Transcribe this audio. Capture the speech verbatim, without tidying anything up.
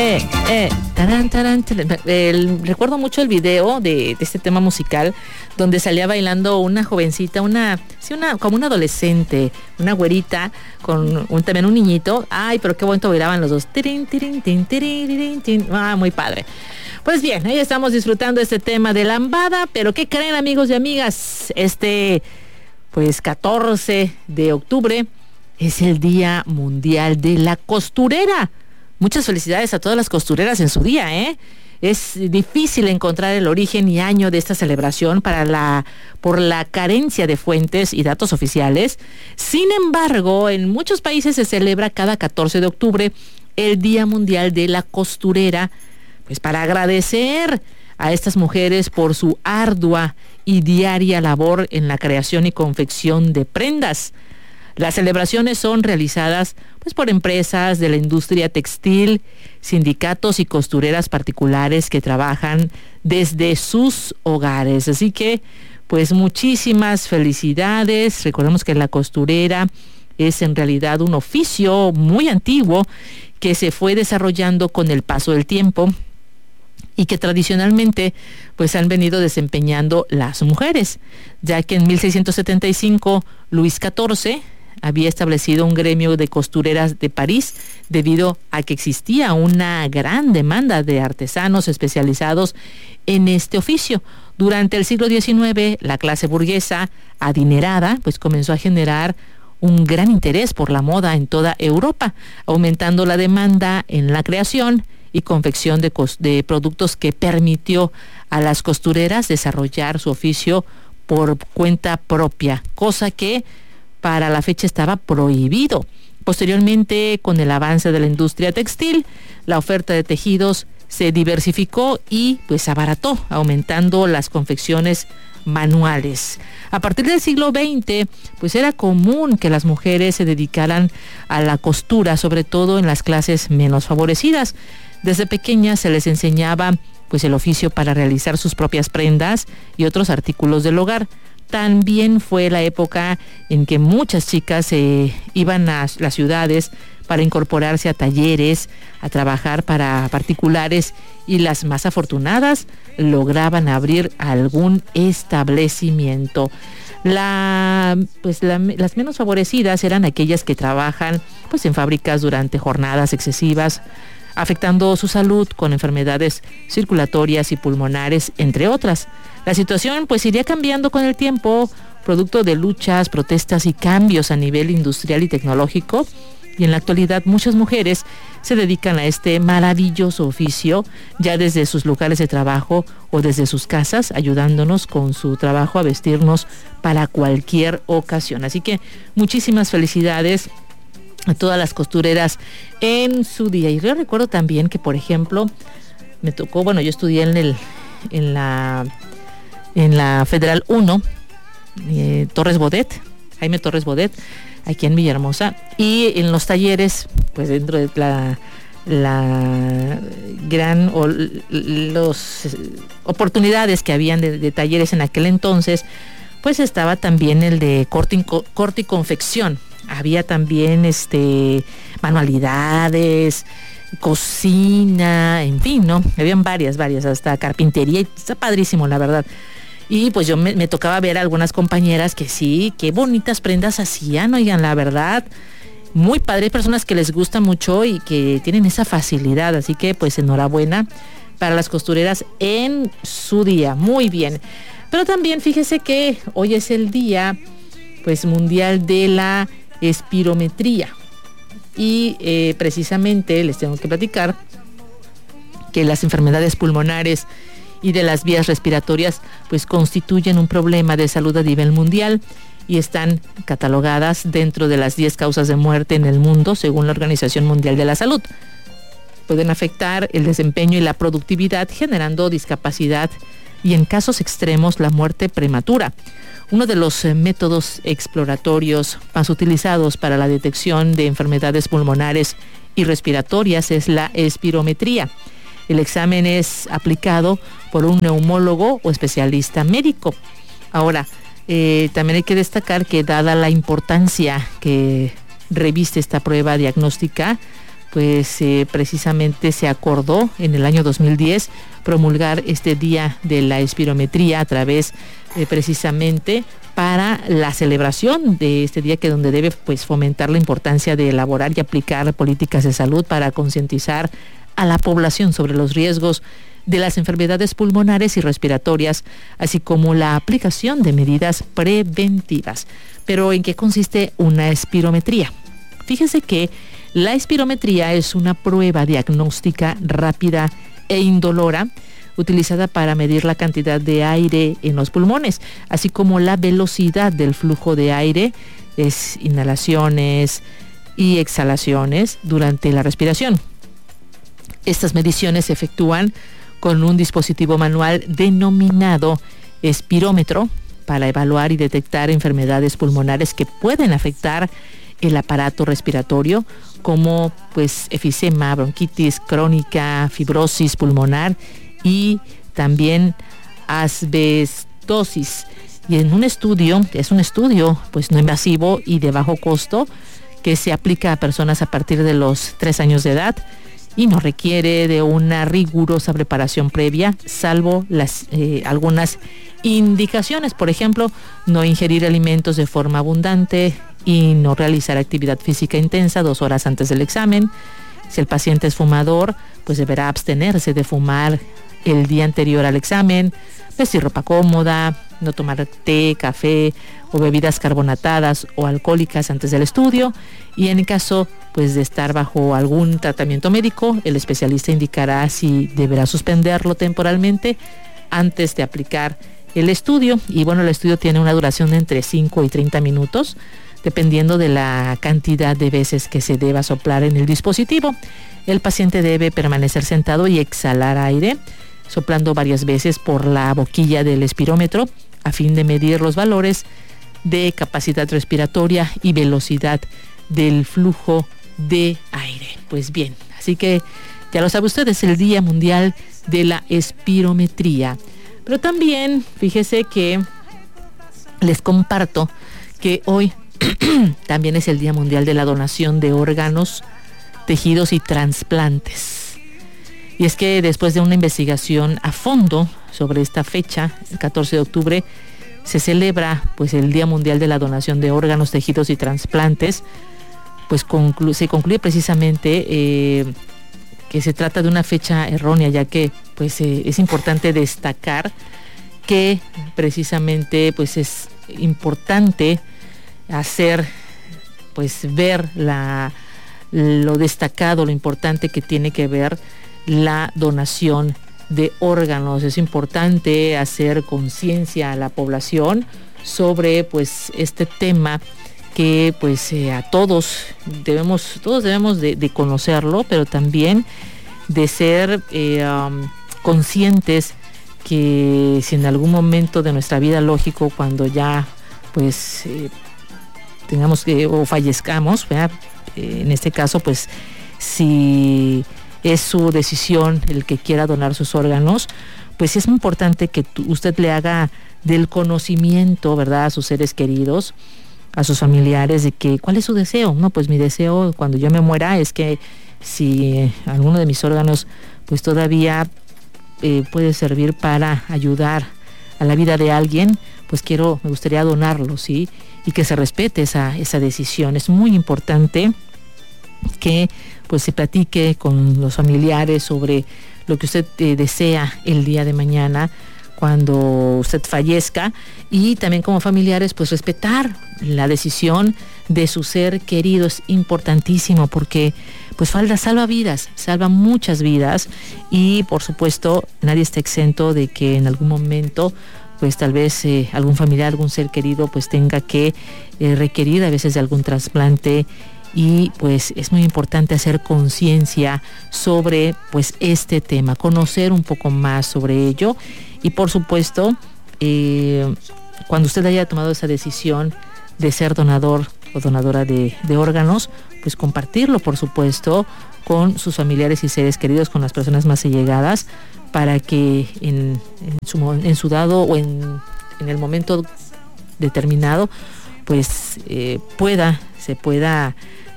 eh, eh, tarán, tarán, tarán. El, recuerdo mucho el video de, de este tema musical donde salía bailando una jovencita, una, sí, una, como una adolescente, una güerita con un, también un niñito. Ay, pero qué bonito bailaban los dos. Tirin, tirin, tin, tirin, tirin, tin. Ah, muy padre. Pues bien, ahí estamos disfrutando este tema de lambada, pero ¿qué creen, amigos y amigas? Este, pues catorce de octubre es el Día Mundial de la Costurera. Muchas felicidades a todas las costureras en su día, ¿eh? Es difícil encontrar el origen y año de esta celebración para la, por la carencia de fuentes y datos oficiales. Sin embargo, en muchos países se celebra cada catorce de octubre el Día Mundial de la Costurera, pues para agradecer a estas mujeres por su ardua y diaria labor en la creación y confección de prendas. Las celebraciones son realizadas pues por empresas de la industria textil, sindicatos y costureras particulares que trabajan desde sus hogares. Así que pues muchísimas felicidades. Recordemos que la costurera es en realidad un oficio muy antiguo que se fue desarrollando con el paso del tiempo y que tradicionalmente pues han venido desempeñando las mujeres, ya que en mil seiscientos setenta y cinco Luis catorce había establecido un gremio de costureras de París debido a que existía una gran demanda de artesanos especializados en este oficio. Durante el siglo diecinueve, la clase burguesa adinerada pues comenzó a generar un gran interés por la moda en toda Europa, aumentando la demanda en la creación y confección de, cos- de productos que permitió a las costureras desarrollar su oficio por cuenta propia, cosa que para la fecha estaba prohibido. Posteriormente, con el avance de la industria textil, la oferta de tejidos se diversificó y pues abarató, aumentando las confecciones manuales. A partir del siglo veinte, pues era común que las mujeres se dedicaran a la costura, sobre todo en las clases menos favorecidas. Desde pequeñas se les enseñaba pues el oficio para realizar sus propias prendas y otros artículos del hogar. También fue la época en que muchas chicas eh, iban a las ciudades para incorporarse a talleres, a trabajar para particulares, y las más afortunadas lograban abrir algún establecimiento. La, pues la, las menos favorecidas eran aquellas que trabajan pues en fábricas durante jornadas excesivas, afectando su salud con enfermedades circulatorias y pulmonares, entre otras. La situación pues iría cambiando con el tiempo, producto de luchas, protestas y cambios a nivel industrial y tecnológico, y en la actualidad muchas mujeres se dedican a este maravilloso oficio ya desde sus lugares de trabajo o desde sus casas, ayudándonos con su trabajo a vestirnos para cualquier ocasión. Así que muchísimas felicidades a todas las costureras en su día. Y yo recuerdo también que, por ejemplo, me tocó, bueno, yo estudié en el en la en la Federal uno, eh, Torres Bodet, Jaime Torres Bodet, aquí en Villahermosa, y en los talleres, pues dentro de la la gran o los oportunidades que habían de, de talleres en aquel entonces, pues estaba también el de corte y, corte y confección. Había también este manualidades, cocina, en fin, ¿no? Habían varias, varias, hasta carpintería, y está padrísimo, la verdad. Y pues yo me, me tocaba ver a algunas compañeras que sí, qué bonitas prendas hacían, oigan, la verdad, muy padre. Hay personas que les gusta mucho y que tienen esa facilidad, así que pues enhorabuena para las costureras en su día, muy bien. Pero también fíjese que hoy es el día pues mundial de la espirometría, y eh, precisamente les tengo que platicar que las enfermedades pulmonares y de las vías respiratorias pues constituyen un problema de salud a nivel mundial y están catalogadas dentro de las diez causas de muerte en el mundo según la Organización Mundial de la Salud. Pueden afectar el desempeño y la productividad, generando discapacidad y en casos extremos la muerte prematura. Uno de los eh, métodos exploratorios más utilizados para la detección de enfermedades pulmonares y respiratorias es la espirometría. El examen es aplicado por un neumólogo o especialista médico. Ahora, eh, también hay que destacar que dada la importancia que reviste esta prueba diagnóstica, pues eh, precisamente se acordó en el año dos mil diez promulgar este Día de la Espirometría a través eh, precisamente para la celebración de este día, que donde debe pues fomentar la importancia de elaborar y aplicar políticas de salud para concientizar a la población sobre los riesgos de las enfermedades pulmonares y respiratorias, así como la aplicación de medidas preventivas. Pero ¿en qué consiste una espirometría? Fíjese que la espirometría es una prueba diagnóstica rápida e indolora utilizada para medir la cantidad de aire en los pulmones, así como la velocidad del flujo de aire, es inhalaciones y exhalaciones durante la respiración. Estas mediciones se efectúan con un dispositivo manual denominado espirómetro para evaluar y detectar enfermedades pulmonares que pueden afectar el aparato respiratorio, como pues efisema, bronquitis crónica, fibrosis pulmonar y también asbestosis. Y en un estudio, es un estudio pues no invasivo y de bajo costo, que se aplica a personas a partir de los tres años de edad y no requiere de una rigurosa preparación previa, salvo las eh, algunas indicaciones, por ejemplo, no ingerir alimentos de forma abundante y no realizar actividad física intensa dos horas antes del examen. Si el paciente es fumador, pues deberá abstenerse de fumar el día anterior al examen, vestir ropa cómoda, no tomar té, café o bebidas carbonatadas o alcohólicas antes del estudio, y en el caso pues de estar bajo algún tratamiento médico, el especialista indicará si deberá suspenderlo temporalmente antes de aplicar el estudio. Y bueno, el estudio tiene una duración de entre cinco y treinta minutos, dependiendo de la cantidad de veces que se deba soplar en el dispositivo. El paciente debe permanecer sentado y exhalar aire, soplando varias veces por la boquilla del espirómetro, a fin de medir los valores de capacidad respiratoria y velocidad del flujo de aire. Pues bien, así que ya lo sabe usted, es el Día Mundial de la Espirometría. Pero también, fíjese que les comparto que hoy también es el Día Mundial de la Donación de Órganos, Tejidos y Trasplantes. Y es que después de una investigación a fondo sobre esta fecha, el catorce de octubre, se celebra pues el Día Mundial de la Donación de Órganos, Tejidos y Trasplantes. Pues conclu- se concluye precisamente eh, que se trata de una fecha errónea, ya que pues eh, es importante destacar que precisamente pues es importante hacer pues ver la lo destacado, lo importante que tiene que ver la donación de órganos. Es importante hacer conciencia a la población sobre pues este tema que pues eh, a todos debemos, todos debemos de, de conocerlo, pero también de ser eh, um, conscientes que si en algún momento de nuestra vida, lógico, cuando ya pues eh, tengamos que o fallezcamos, ¿verdad? Eh, en este caso pues si es su decisión el que quiera donar sus órganos, pues es muy importante que tu, usted le haga del conocimiento, ¿verdad?, a sus seres queridos, a sus familiares, de que cuál es su deseo. No, pues mi deseo cuando yo me muera es que si alguno de mis órganos pues todavía eh, puede servir para ayudar a la vida de alguien, pues quiero, me gustaría donarlo, ¿sí? Y que se respete esa, esa decisión. Es muy importante que pues se platique con los familiares sobre lo que usted eh, desea el día de mañana cuando usted fallezca, y también como familiares pues respetar la decisión de su ser querido. Es importantísimo porque pues falta, salva vidas, salva muchas vidas, y por supuesto nadie está exento de que en algún momento pues tal vez eh, algún familiar, algún ser querido pues tenga que eh, requerir a veces de algún trasplante, y pues es muy importante hacer conciencia sobre pues este tema, conocer un poco más sobre ello, y por supuesto eh, cuando usted haya tomado esa decisión de ser donador o donadora de, de órganos, pues compartirlo por supuesto con sus familiares y seres queridos, con las personas más allegadas, para que en, en, su, en su dado o en, en el momento determinado pues eh, pueda, se pueda